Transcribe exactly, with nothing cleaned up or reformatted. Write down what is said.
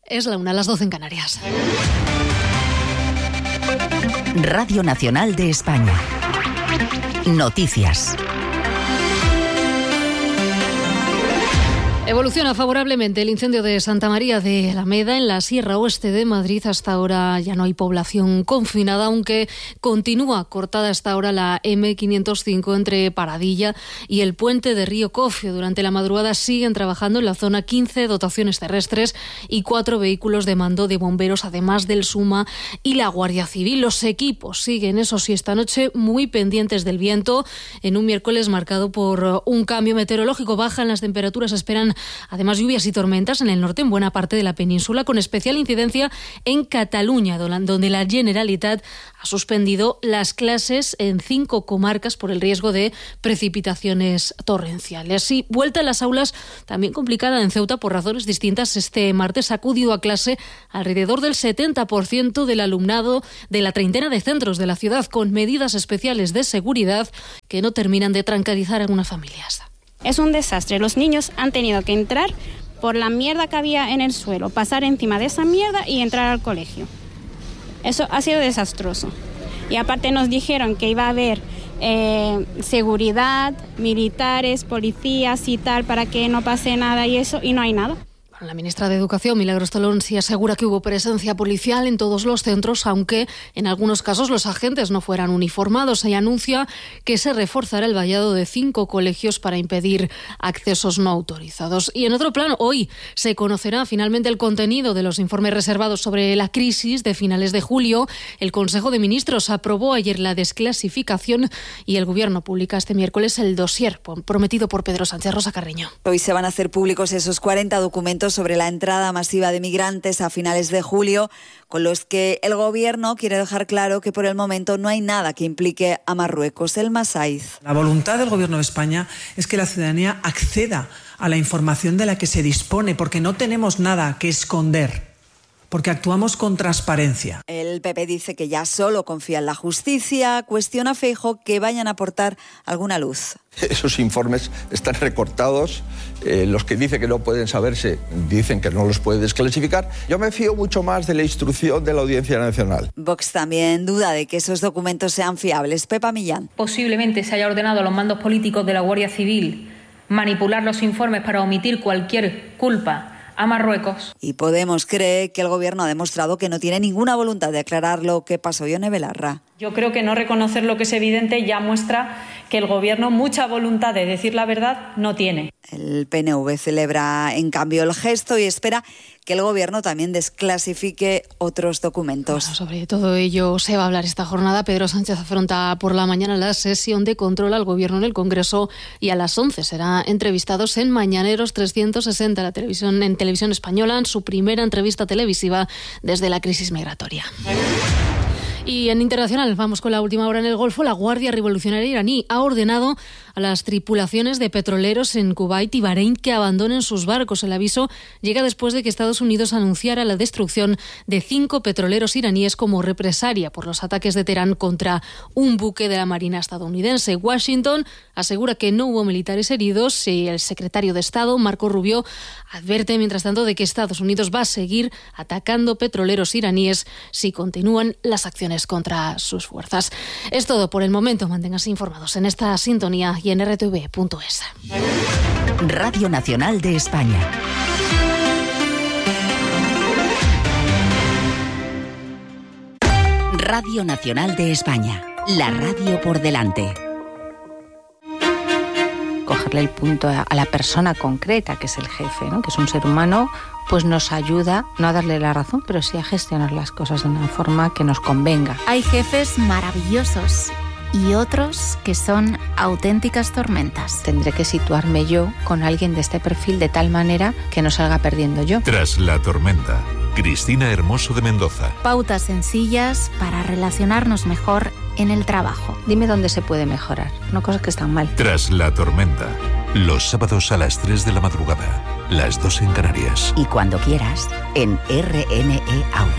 Es la una, a las doce en Canarias. Radio Nacional de España. Noticias. Evoluciona favorablemente el incendio de Santa María de Alameda en la Sierra Oeste de Madrid. Hasta ahora ya no hay población confinada, aunque continúa cortada hasta ahora la eme quinientos cinco entre Paradilla y el puente de Río Cofio. Durante la madrugada siguen trabajando en la zona quince dotaciones terrestres y cuatro vehículos de mando de bomberos, además del SUMA y la Guardia Civil. Los equipos siguen, eso sí, esta noche muy pendientes del viento. En un miércoles marcado por un cambio meteorológico, bajan las temperaturas, esperan además lluvias y tormentas en el norte, en buena parte de la península, con especial incidencia en Cataluña, donde la Generalitat ha suspendido las clases en cinco comarcas por el riesgo de precipitaciones torrenciales. Y vuelta a las aulas también complicada en Ceuta por razones distintas. Este martes ha acudido a clase alrededor del setenta por ciento del alumnado de la treintena de centros de la ciudad, con medidas especiales de seguridad que no terminan de tranquilizar a algunas familias. Es un desastre. Los niños han tenido que entrar por la mierda que había en el suelo, pasar encima de esa mierda y entrar al colegio. Eso ha sido desastroso. Y aparte nos dijeron que iba a haber eh, seguridad, militares, policías y tal, para que no pase nada y eso, y no hay nada. La ministra de Educación, Milagros Tolón, sí asegura que hubo presencia policial en todos los centros, aunque en algunos casos los agentes no fueran uniformados. Ella anuncia que se reforzará el vallado de cinco colegios para impedir accesos no autorizados. Y en otro plano, hoy se conocerá finalmente el contenido de los informes reservados sobre la crisis de finales de julio. El Consejo de Ministros aprobó ayer la desclasificación y el Gobierno publica este miércoles el dossier prometido por Pedro Sánchez. Rosa Carreño. Hoy se van a hacer públicos esos cuarenta documentos sobre la entrada masiva de migrantes a finales de julio, con los que el Gobierno quiere dejar claro que por el momento no hay nada que implique a Marruecos. El Masaiz. La voluntad del Gobierno de España es que la ciudadanía acceda a la información de la que se dispone, porque no tenemos nada que esconder, porque actuamos con transparencia. El P P dice que ya solo confía en la justicia, cuestiona a Feijóo que vayan a aportar alguna luz. Esos informes están recortados, eh, los que dicen que no pueden saberse dicen que no los puede desclasificar. Yo me fío mucho más de la instrucción de la Audiencia Nacional. Vox también duda de que esos documentos sean fiables. Pepa Millán. Posiblemente se haya ordenado a los mandos políticos de la Guardia Civil manipular los informes para omitir cualquier culpa a Marruecos. Y Podemos cree que el Gobierno ha demostrado que no tiene ninguna voluntad de aclarar lo que pasó. Ione Belarra. Yo creo que no reconocer lo que es evidente ya muestra que el Gobierno mucha voluntad de decir la verdad no tiene. El P N V celebra en cambio el gesto y espera que el Gobierno también desclasifique otros documentos. Bueno, sobre todo ello se va a hablar esta jornada. Pedro Sánchez afronta por la mañana la sesión de control al Gobierno en el Congreso y a las once será entrevistados en Mañaneros trescientos sesenta, la televisión, en Televisión Española, en su primera entrevista televisiva desde la crisis migratoria. Y en internacional, vamos con la última hora en el Golfo. La Guardia Revolucionaria iraní ha ordenado a las tripulaciones de petroleros en Kuwait y Bahrein que abandonen sus barcos. El aviso llega después de que Estados Unidos anunciara la destrucción de cinco petroleros iraníes como represalia por los ataques de Teherán contra un buque de la Marina estadounidense. Washington asegura que no hubo militares heridos y el secretario de Estado, Marco Rubio, advierte, mientras tanto, de que Estados Unidos va a seguir atacando petroleros iraníes si continúan las acciones contra sus fuerzas. Es todo por el momento. Manténganse informados en esta sintonía y en r t v punto es. Radio Nacional de España. Radio Nacional de España. La radio por delante. Cogerle el punto a la persona concreta, que es el jefe, ¿no? Que es un ser humano, pues nos ayuda no a darle la razón, pero sí a gestionar las cosas de una forma que nos convenga. Hay jefes maravillosos y otros que son auténticas tormentas. Tendré que situarme yo con alguien de este perfil de tal manera que no salga perdiendo yo. Tras la tormenta, Cristina Hermoso de Mendoza. Pautas sencillas para relacionarnos mejor en el trabajo. Dime dónde se puede mejorar, no cosas que están mal. Tras la tormenta, los sábados a las tres de la madrugada, las dos en Canarias. Y cuando quieras, en R N E Audio.